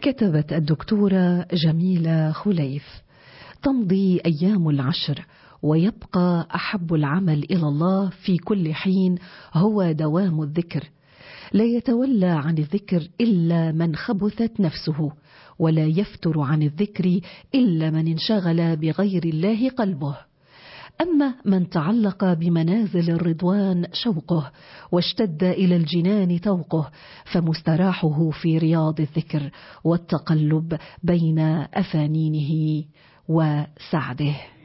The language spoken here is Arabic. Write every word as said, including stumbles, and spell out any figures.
كتبت الدكتورة جميلة خليف: تمضي أيام العشر ويبقى أحب العمل إلى الله في كل حين هو دوام الذكر. لا يتولى عن الذكر إلا من خبثت نفسه، ولا يفتر عن الذكر إلا من انشغل بغير الله قلبه. أما من تعلق بمنازل الرضوان شوقه، واشتد إلى الجنان توقه، فمستراحه في رياض الذكر والتقلب بين أفانينه وسعده.